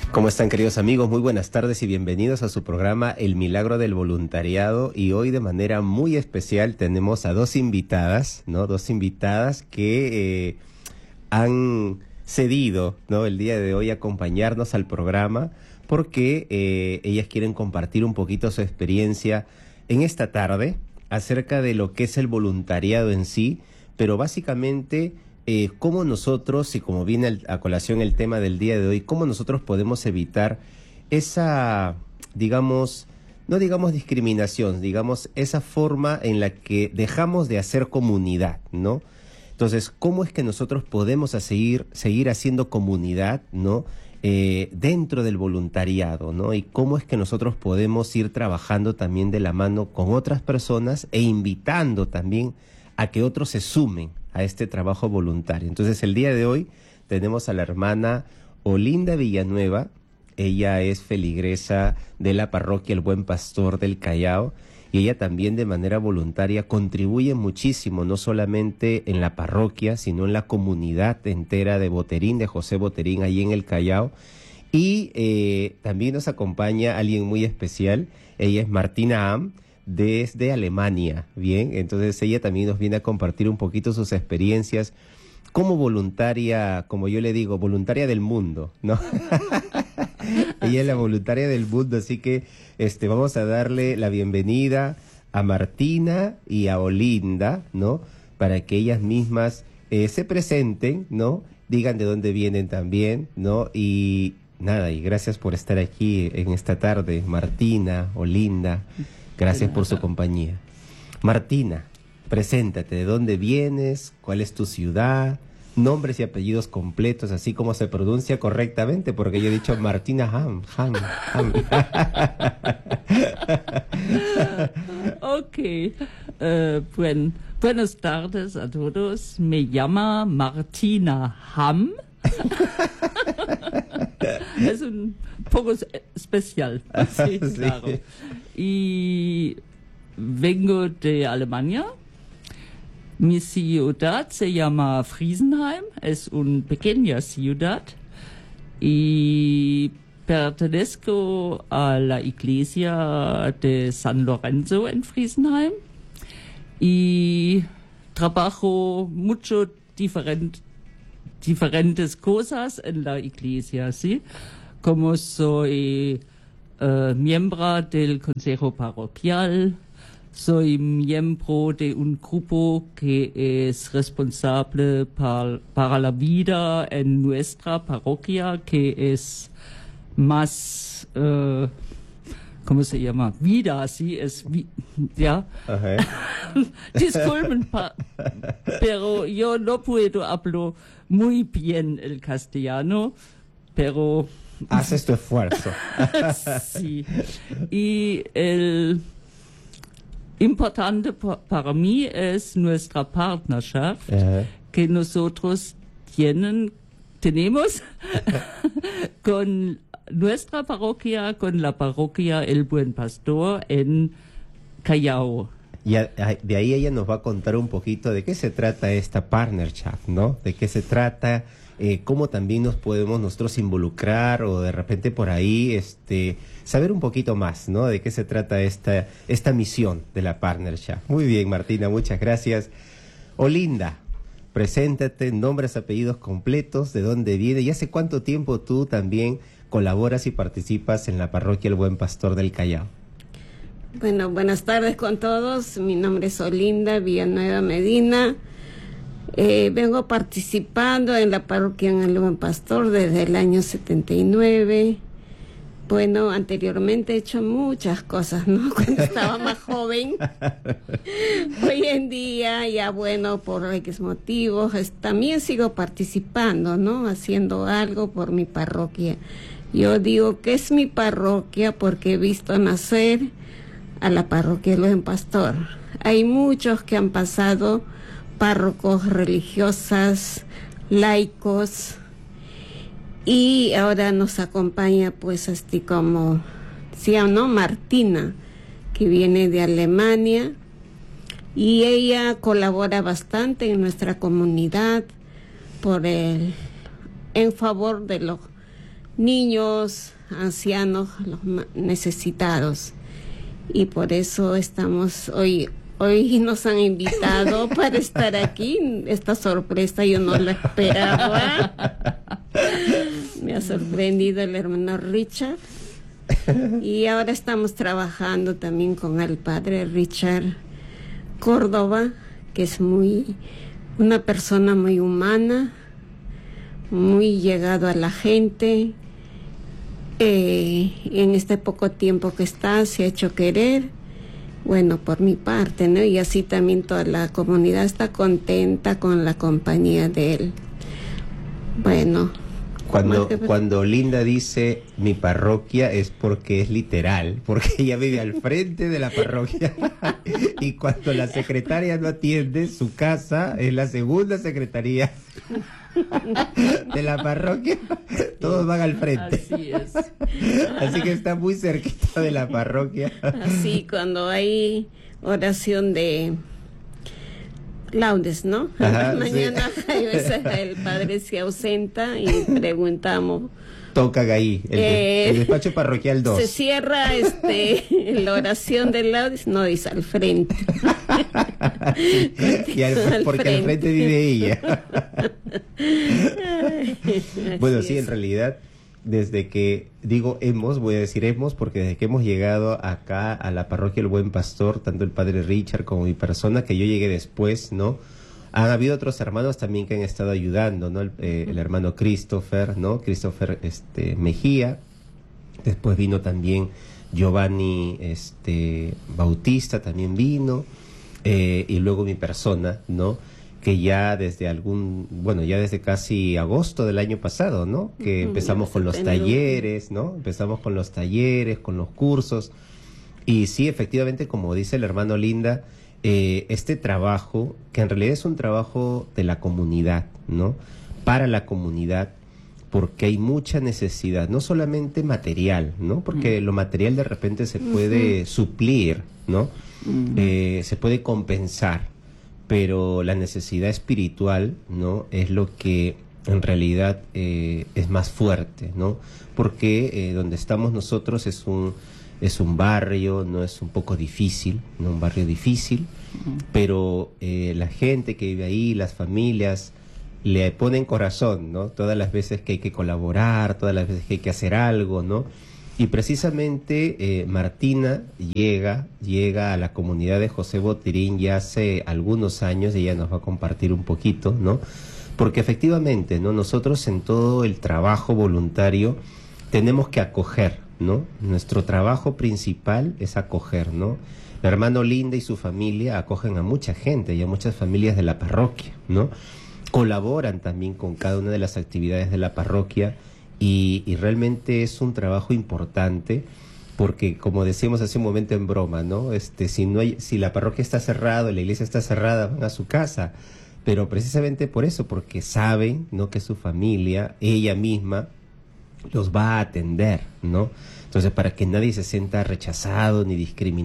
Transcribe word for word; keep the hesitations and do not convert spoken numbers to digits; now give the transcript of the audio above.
¿Cómo están, queridos amigos? Muy buenas tardes y bienvenidos a su programa El Milagro del Voluntariado. Y hoy de manera muy especial tenemos a dos invitadas, ¿no? Dos invitadas que eh, han cedido, ¿no? El día de hoy acompañarnos al programa porque eh, ellas quieren compartir un poquito su experiencia en esta tarde acerca de lo que es el voluntariado en sí, pero básicamente eh, cómo nosotros, y como viene a colación el tema del día de hoy, cómo nosotros podemos evitar esa, digamos, no digamos discriminación, digamos esa forma en la que dejamos de hacer comunidad, ¿no? Entonces, ¿cómo es que nosotros podemos a seguir, seguir haciendo comunidad, ¿no? Eh, dentro del voluntariado, ¿no? Y cómo es que nosotros podemos ir trabajando también de la mano con otras personas e invitando también a que otros se sumen a este trabajo voluntario. Entonces, el día de hoy tenemos a la hermana Olinda Villanueva. Ella es feligresa de la parroquia El Buen Pastor del Callao, y ella también de manera voluntaria contribuye muchísimo, no solamente en la parroquia, sino en la comunidad entera de Boterín, de José Boterín, ahí en el Callao. Y eh, también nos acompaña alguien muy especial. Ella es Martina Am, desde Alemania, ¿bien? Entonces ella también nos viene a compartir un poquito sus experiencias como voluntaria, como yo le digo, voluntaria del mundo, ¿no? Ella es la voluntaria del mundo, así que este, vamos a darle la bienvenida a Martina y a Olinda, ¿no? Para que ellas mismas eh, se presenten, ¿no? Digan de dónde vienen también, ¿no? Y nada, y gracias por estar aquí en esta tarde, Martina, Olinda, gracias por su compañía. Martina, preséntate, ¿de dónde vienes? ¿Cuál es tu ciudad? Nombres y apellidos completos, así como se pronuncia correctamente, porque yo he dicho Martina Ham, Ham, Ham. Ok, uh, buen, buenas tardes a todos. Me llamo Martina Ham. Es un poco especial, sí, Sí. claro. Y vengo de Alemania. Mi ciudad se llama Friesenheim, es una pequeña ciudad y pertenezco a la iglesia de San Lorenzo en Friesenheim y trabajo mucho diferent, diferentes cosas en la iglesia, ¿sí? Como soy uh, miembro del Consejo Parroquial. Soy miembro de un grupo que es responsable par, para la vida en nuestra parroquia, que es más, uh, ¿cómo se llama? Vida, sí, es, vi, ya. Okay. Disculpen, pa, pero yo no puedo hablar muy bien el castellano, pero... Haces tu esfuerzo. Sí. Y el... Importante para mí es nuestra partnerschaft, uh-huh. que nosotros tienen, tenemos con nuestra parroquia, con la parroquia El Buen Pastor en Callao. Y a, a, de ahí ella nos va a contar un poquito de qué se trata esta partnership, ¿no? De qué se trata, eh, cómo también nos podemos nosotros involucrar o de repente por ahí este saber un poquito más, ¿no? De qué se trata esta, esta misión de la partnership. Muy bien, Martina, muchas gracias. Olinda, preséntate, nombres, apellidos completos, de dónde viene y hace cuánto tiempo tú también colaboras y participas en la parroquia El Buen Pastor del Callao. Bueno, buenas tardes con todos. Mi nombre es Olinda Villanueva Medina. Eh, vengo participando en la parroquia en El Buen Pastor desde el año setenta y nueve. Bueno, anteriormente he hecho muchas cosas, ¿no? Cuando estaba más joven. Hoy en día, ya bueno, por X motivos, es, también sigo participando, ¿no? Haciendo algo por mi parroquia. Yo digo que es mi parroquia porque he visto nacer a la parroquia del Buen Pastor. Hay muchos que han pasado, párrocos, religiosas, laicos, y ahora nos acompaña pues así como, sí o no, Martina, que viene de Alemania, y ella colabora bastante en nuestra comunidad por el, en favor de los niños, ancianos, los necesitados. Y por eso estamos hoy, hoy nos han invitado para estar aquí. Esta sorpresa yo no la esperaba. Me ha sorprendido el hermano Richard. Y ahora estamos trabajando también con el padre Richard Córdoba, que es muy una persona muy humana, muy llegado a la gente. Eh, en este poco tiempo que está, se ha hecho querer, bueno, por mi parte, ¿no? Y así también toda la comunidad está contenta con la compañía de él. Bueno. Cuando, cuando Linda dice mi parroquia es porque es literal, porque ella vive al frente de la parroquia y cuando la secretaria no atiende, su casa es la segunda secretaría de la parroquia, todos van al frente. Así es. Así que está muy cerquita de la parroquia. Así, cuando hay oración de laudes, ¿no? Ajá, mañana sí. A veces el padre se ausenta y preguntamos. Tocan ahí, el, eh, el despacho parroquial dos. Se cierra este la oración de laudes, no, dice al frente. y al, porque frente. Al frente vive ella. Bueno, sí, es. En realidad, desde que, digo hemos, voy a decir hemos, porque desde que hemos llegado acá a la parroquia El Buen Pastor, tanto el padre Richard como mi persona, que yo llegué después, ¿no? Han habido otros hermanos también que han estado ayudando, ¿no? El, eh, el hermano Christopher, ¿no? Christopher este, Mejía. Después vino también Giovanni este, Bautista, también vino. Eh, y luego mi persona, ¿no? Que ya desde algún, bueno, ya desde casi agosto del año pasado, ¿no? Que uh-huh, empezamos con los talleres, ¿no? Empezamos con los talleres, con los cursos. Y sí, efectivamente, como dice el hermano Linda, eh, este trabajo, que en realidad es un trabajo de la comunidad, ¿no? Para la comunidad, porque hay mucha necesidad, no solamente material, ¿no? Porque uh-huh. lo material de repente se puede uh-huh. suplir, ¿no? Uh-huh. Eh, se puede compensar, pero la necesidad espiritual, ¿no? Es lo que en realidad eh, es más fuerte, ¿no? Porque eh, donde estamos nosotros es un es un barrio, no es un poco difícil, no un barrio difícil, uh-huh. pero eh, la gente que vive ahí, las familias, le ponen corazón, ¿no? Todas las veces que hay que colaborar, todas las veces que hay que hacer algo, ¿no? Y precisamente eh, Martina llega, llega a la comunidad de José Botirín ya hace algunos años, y ella nos va a compartir un poquito, ¿no? Porque efectivamente, ¿no? Nosotros en todo el trabajo voluntario tenemos que acoger, ¿no? Nuestro trabajo principal es acoger, ¿no? El hermano Linda y su familia acogen a mucha gente y a muchas familias de la parroquia, ¿no? Colaboran también con cada una de las actividades de la parroquia. Y, y realmente es un trabajo importante porque, como decíamos hace un momento en broma, ¿no? Este, si no hay, si la parroquia está cerrada, la iglesia está cerrada, van a su casa, pero precisamente por eso, porque saben, ¿no? Que su familia, ella misma, los va a atender, ¿no? Entonces, para que nadie se sienta rechazado ni discriminado.